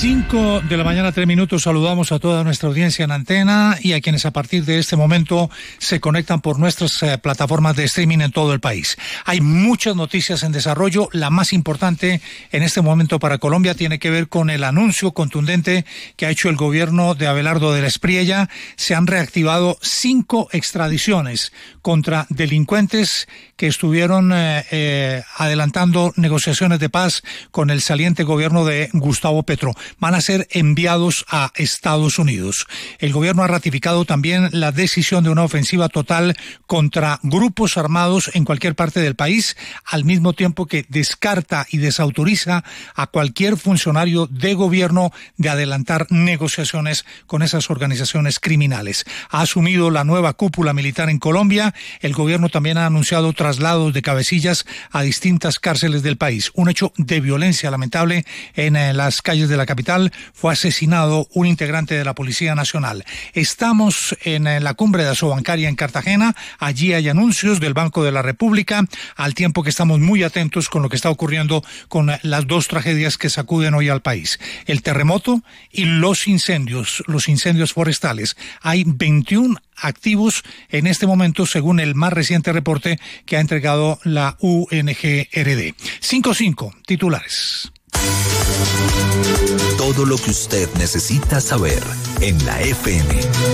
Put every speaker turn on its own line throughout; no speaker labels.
5:03 a.m. Saludamos a toda nuestra audiencia en antena y a quienes a partir de este momento se conectan por nuestras plataformas de streaming en todo el país. Hay muchas noticias en desarrollo. La más importante en este momento para Colombia tiene que ver con el anuncio contundente que ha hecho el gobierno de Abelardo de la Espriella. Se han reactivado 5 extradiciones contra delincuentes que estuvieron adelantando negociaciones de paz con el saliente gobierno de Gustavo Petro. Van a ser enviados a Estados Unidos. El gobierno ha ratificado también la decisión de una ofensiva total contra grupos armados en cualquier parte del país, al mismo tiempo que descarta y desautoriza a cualquier funcionario de gobierno de adelantar negociaciones con esas organizaciones criminales. Ha asumido la nueva cúpula militar en Colombia. El gobierno también ha anunciado traslados de cabecillas a distintas cárceles del país. Un hecho de violencia lamentable en las calles de la capital. Fue asesinado un integrante de la Policía Nacional. Estamos en la cumbre de Asobancaria en Cartagena. Allí hay anuncios del Banco de la República, al tiempo que estamos muy atentos con lo que está ocurriendo con las 2 tragedias que sacuden hoy al país: el terremoto y los incendios forestales. Hay 21 activos en este momento, según el más reciente reporte que ha entregado la UNGRD. 5:05, titulares.
Todo lo que usted necesita saber en la FM.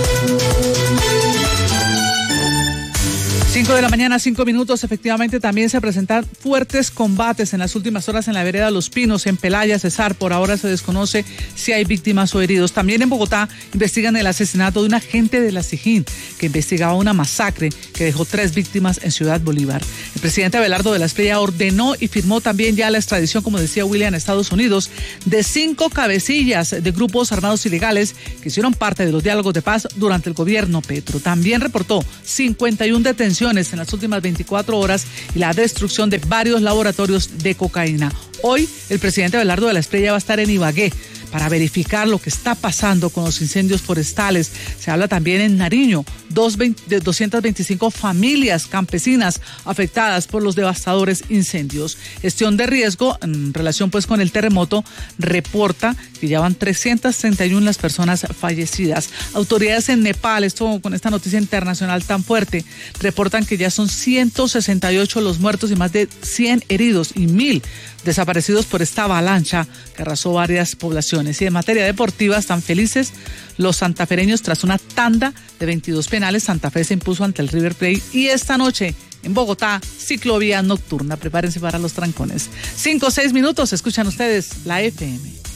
5:05 a.m. Efectivamente, también se presentan fuertes combates en las últimas horas en la vereda Los Pinos, en Pelaya, Cesar. Por ahora se desconoce si hay víctimas o heridos. También en Bogotá investigan el asesinato de un agente de la SIJIN que investigaba una masacre que dejó 3 víctimas en Ciudad Bolívar. El presidente Abelardo de la Espriella ordenó y firmó también ya la extradición, como decía William, a Estados Unidos, de 5 cabecillas de grupos armados ilegales que hicieron parte de los diálogos de paz durante el gobierno Petro. También reportó 51 detenciones en las últimas 24 horas y la destrucción de varios laboratorios de cocaína. Hoy, el presidente Abelardo de la Espriella va a estar en Ibagué para verificar lo que está pasando con los incendios forestales. Se habla también en Nariño, 225 familias campesinas afectadas por los devastadores incendios. Gestión de riesgo, en relación pues con el terremoto, reporta que ya van 331 las personas fallecidas. Autoridades en Nepal, esto con esta noticia internacional tan fuerte, reportan que ya son 168 los muertos y más de 100 heridos y 1.000 desaparecidos por esta avalancha que arrasó varias poblaciones. Y en materia deportiva están felices los santafereños tras una tanda de 22 penales. Santa Fe se impuso ante el River Plate y esta noche en Bogotá, ciclovía nocturna. Prepárense para los trancones. 5-6 minutos, escuchan ustedes la FM.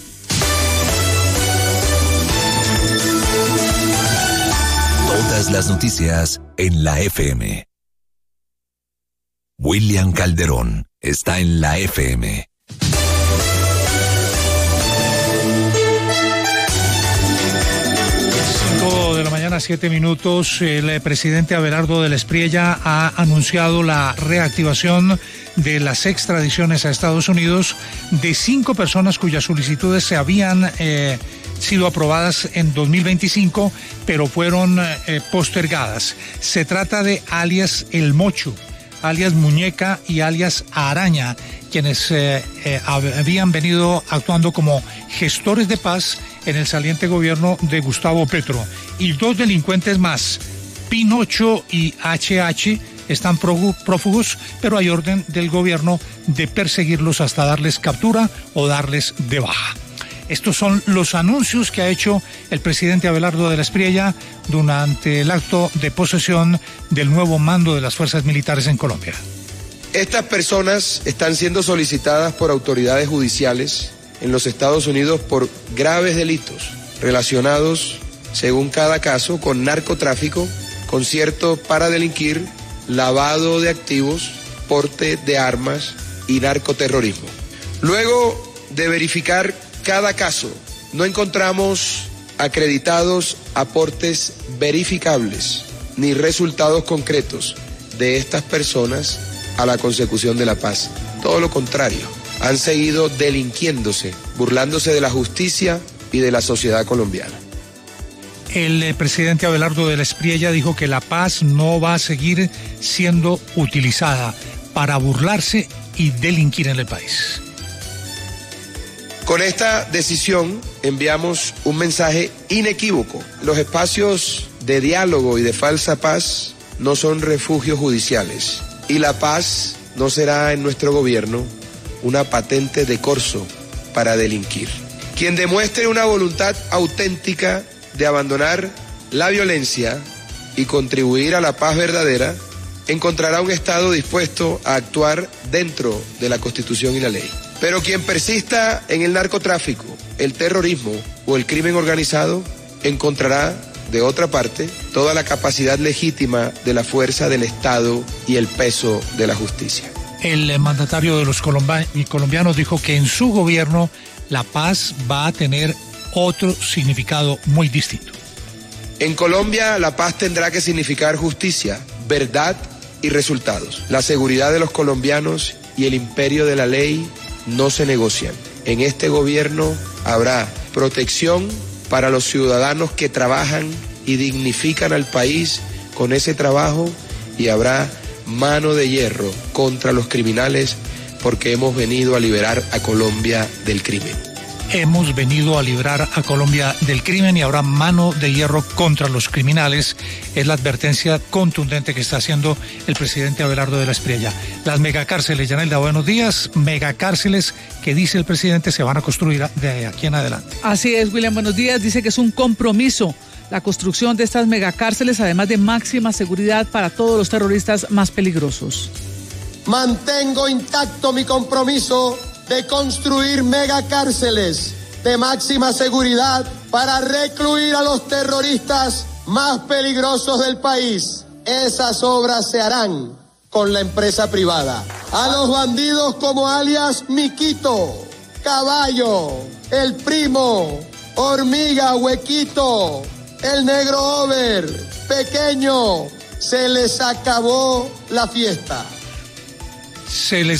Todas las noticias en la FM. William Calderón está en la FM.
5:07 a.m. El presidente Abelardo de la Espriella ha anunciado la reactivación de las extradiciones a Estados Unidos de 5 personas cuyas solicitudes se habían sido aprobadas en 2025, pero fueron postergadas. Se trata de alias El Mocho, alias Muñeca y alias Araña, quienes habían venido actuando como gestores de paz en el saliente gobierno de Gustavo Petro. Y 2 delincuentes más, Pinocho y HH, están prófugos, pero hay orden del gobierno de perseguirlos hasta darles captura o darles de baja. Estos son los anuncios que ha hecho el presidente Abelardo de la Espriella durante el acto de posesión del nuevo mando de las fuerzas militares en Colombia.
Estas personas están siendo solicitadas por autoridades judiciales en los Estados Unidos por graves delitos relacionados, según cada caso, con narcotráfico, concierto para delinquir, lavado de activos, porte de armas y narcoterrorismo. Luego de verificar cada caso, no encontramos acreditados aportes verificables ni resultados concretos de estas personas a la consecución de la paz. Todo lo contrario, han seguido delinquiéndose, burlándose de la justicia y de la sociedad colombiana.
El presidente Abelardo de la Espriella dijo que la paz no va a seguir siendo utilizada para burlarse y delinquir en el país.
Con esta decisión enviamos un mensaje inequívoco. Los espacios de diálogo y de falsa paz no son refugios judiciales y la paz no será en nuestro gobierno una patente de corso para delinquir. Quien demuestre una voluntad auténtica de abandonar la violencia y contribuir a la paz verdadera encontrará un Estado dispuesto a actuar dentro de la Constitución y la ley. Pero quien persista en el narcotráfico, el terrorismo o el crimen organizado encontrará, de otra parte, toda la capacidad legítima de la fuerza del Estado y el peso de la justicia.
El mandatario de los colombianos dijo que en su gobierno la paz va a tener otro significado muy distinto.
En Colombia la paz tendrá que significar justicia, verdad y resultados. La seguridad de los colombianos y el imperio de la ley no se negocian. En este gobierno habrá protección para los ciudadanos que trabajan y dignifican al país con ese trabajo y habrá mano de hierro contra los criminales porque hemos venido a liberar a Colombia del crimen.
Hemos venido a librar a Colombia del crimen y habrá mano de hierro contra los criminales. Es la advertencia contundente que está haciendo el presidente Abelardo de la Espriella. Las megacárceles, Yanelda, buenos días. Megacárceles que dice el presidente se van a construir de aquí en adelante.
Así es, William, buenos días. Dice que es un compromiso la construcción de estas megacárceles, además de máxima seguridad para todos los terroristas más peligrosos.
Mantengo intacto mi compromiso de construir megacárceles de máxima seguridad para recluir a los terroristas más peligrosos del país. Esas obras se harán con la empresa privada. A los bandidos como alias Miquito, Caballo, El Primo, Hormiga, Huequito, El Negro Over, Pequeño, se les acabó la fiesta.
Se les